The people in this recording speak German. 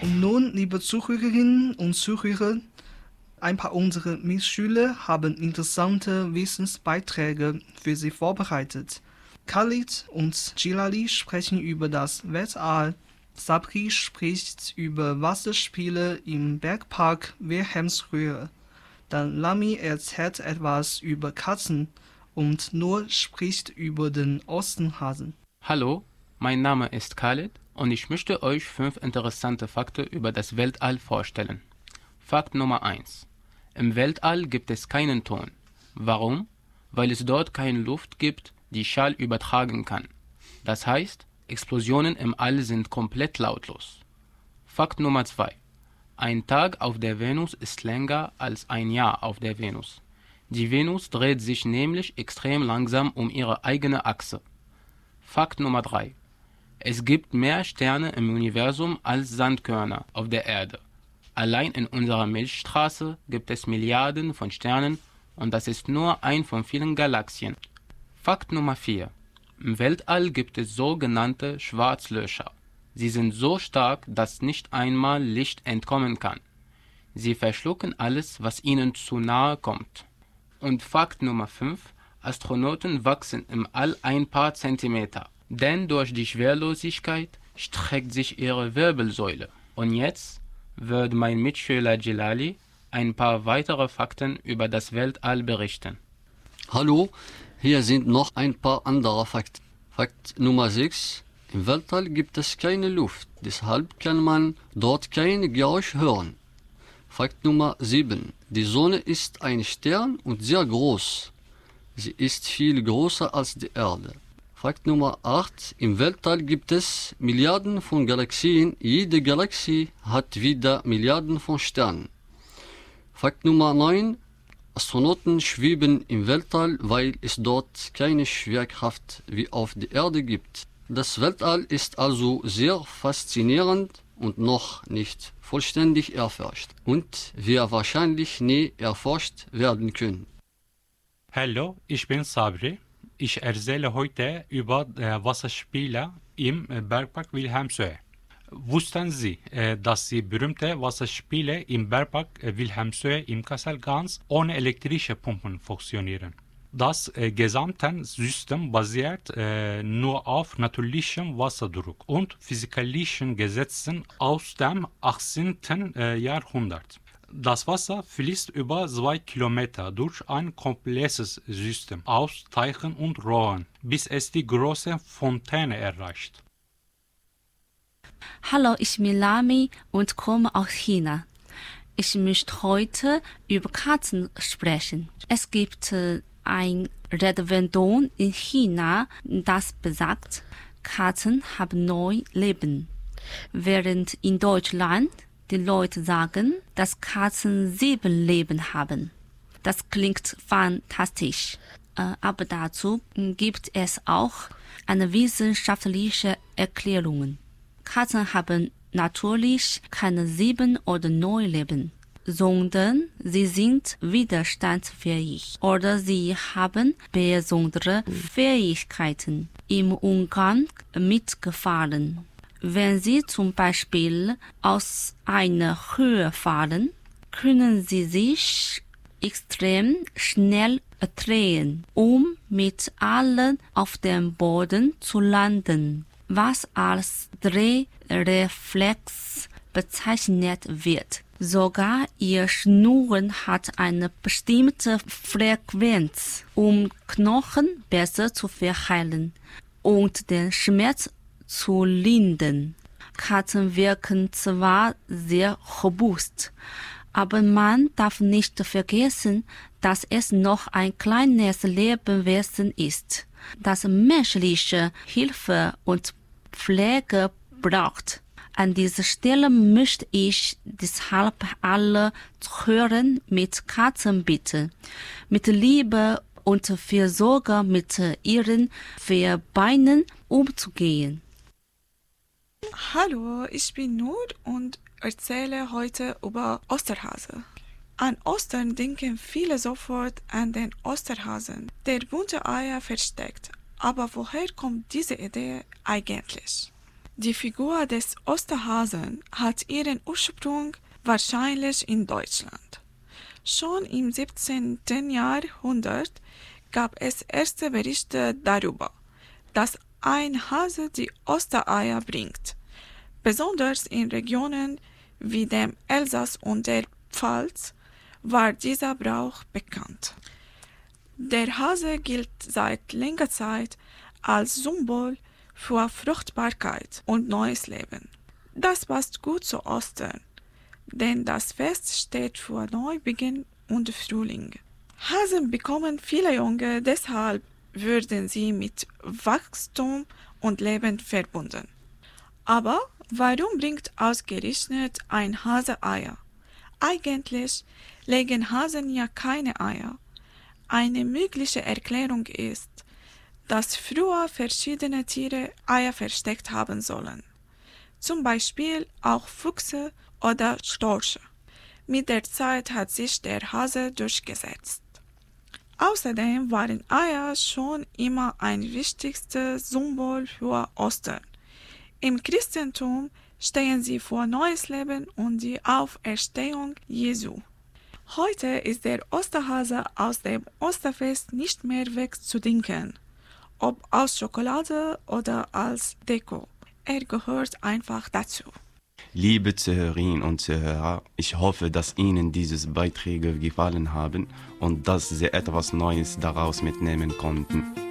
Und nun, liebe Zuhörerinnen und Zuhörer, ein paar unserer Mitschüler haben interessante Wissensbeiträge für Sie vorbereitet. Khalid und Gilali sprechen über das Weltall. Sabri spricht über Wasserspiele im Bergpark Wilhelmshöhe. Dann Lami erzählt etwas über Katzen und Noor spricht über den Osterhasen. Hallo, mein Name ist Khalid und ich möchte euch 5 interessante Fakten über das Weltall vorstellen. Fakt Nummer 1. Im Weltall gibt es keinen Ton. Warum? Weil es dort keine Luft gibt, die Schall übertragen kann. Das heißt, Explosionen im All sind komplett lautlos. Fakt Nummer 2. Ein Tag auf der Venus ist länger als ein Jahr auf der Venus. Die Venus dreht sich nämlich extrem langsam um ihre eigene Achse. Fakt Nummer 3. Es gibt mehr Sterne im Universum als Sandkörner auf der Erde. Allein in unserer Milchstraße gibt es Milliarden von Sternen und das ist nur ein von vielen Galaxien. Fakt Nummer 4. Im Weltall gibt es sogenannte Schwarzlöcher. Sie sind so stark, dass nicht einmal Licht entkommen kann. Sie verschlucken alles, was ihnen zu nahe kommt. Und Fakt Nummer 5. Astronauten wachsen im All ein paar Zentimeter, denn durch die Schwerlosigkeit streckt sich ihre Wirbelsäule. Und jetzt wird mein Mitschüler Gilali ein paar weitere Fakten über das Weltall berichten. Hallo, hier sind noch ein paar andere Fakten. Fakt Nummer 6. Im Weltall gibt es keine Luft, deshalb kann man dort kein Geräusch hören. Fakt Nummer 7. Die Sonne ist ein Stern und sehr groß. Sie ist viel größer als die Erde. Fakt Nummer 8. Im Weltall gibt es Milliarden von Galaxien. Jede Galaxie hat wieder Milliarden von Sternen. Fakt Nummer 9. Astronauten schweben im Weltall, weil es dort keine Schwerkraft wie auf der Erde gibt. Das Weltall ist also sehr faszinierend und noch nicht vollständig erforscht und wird wahrscheinlich nie erforscht werden können. Hallo, ich bin Sabri. Ich erzähle heute über Wasserspiele im Bergpark Wilhelmshöhe. Wussten Sie, dass die berühmten Wasserspiele im Bergpark Wilhelmshöhe im Kassel ganz ohne elektrische Pumpen funktionieren? Das gesamte System basiert nur auf natürlichem Wasserdruck und physikalischen Gesetzen aus dem 18. Jahrhundert. Das Wasser fließt über 2 Kilometer durch ein komplexes System aus Teichen und Rohren, bis es die große Fontäne erreicht. Hallo, ich bin Lami und komme aus China. Ich möchte heute über Katzen sprechen. Es gibt ein Redewendung in China, das besagt, Katzen haben 9 Leben. Während in Deutschland die Leute sagen, dass Katzen 7 Leben haben. Das klingt fantastisch. Aber dazu gibt es auch eine wissenschaftliche Erklärung. Katzen haben natürlich keine 7 oder 9 Leben, sondern sie sind widerstandsfähig oder sie haben besondere Fähigkeiten im Umgang mit Gefahren. Wenn sie zum Beispiel aus einer Höhe fallen, können sie sich extrem schnell drehen, um mit allen auf dem Boden zu landen, was als Drehreflex bezeichnet wird. Sogar ihr Schnurren hat eine bestimmte Frequenz, um Knochen besser zu verheilen und den Schmerz zu lindern. Katzen wirken zwar sehr robust, aber man darf nicht vergessen, dass es noch ein kleines Lebewesen ist, das menschliche Hilfe und Pflege braucht. An dieser Stelle möchte ich deshalb alle Zuhörer mit Katzen bitten, mit Liebe und Fürsorge mit ihren Vierbeinen umzugehen. Hallo, ich bin Noor und erzähle heute über Osterhase. An Ostern denken viele sofort an den Osterhasen, der bunte Eier versteckt. Aber woher kommt diese Idee eigentlich? Die Figur des Osterhasen hat ihren Ursprung wahrscheinlich in Deutschland. Schon im 17. Jahrhundert gab es erste Berichte darüber, dass ein Hase die Ostereier bringt. Besonders in Regionen wie dem Elsass und der Pfalz war dieser Brauch bekannt. Der Hase gilt seit längerer Zeit als Symbol für Fruchtbarkeit und neues Leben. Das passt gut zu Ostern, denn das Fest steht für Neubeginn und Frühling. Hasen bekommen viele Junge, deshalb würden sie mit Wachstum und Leben verbunden. Aber warum bringt ausgerechnet ein Hase Eier? Eigentlich legen Hasen ja keine Eier. Eine mögliche Erklärung ist, dass früher verschiedene Tiere Eier versteckt haben sollen. Zum Beispiel auch Füchse oder Störche. Mit der Zeit hat sich der Hase durchgesetzt. Außerdem waren Eier schon immer ein wichtigstes Symbol für Ostern. Im Christentum stehen sie für neues Leben und die Auferstehung Jesu. Heute ist der Osterhase aus dem Osterfest nicht mehr wegzudenken, ob aus Schokolade oder als Deko. Er gehört einfach dazu. Liebe Zuhörerinnen und Zuhörer, ich hoffe, dass Ihnen diese Beiträge gefallen haben und dass Sie etwas Neues daraus mitnehmen konnten.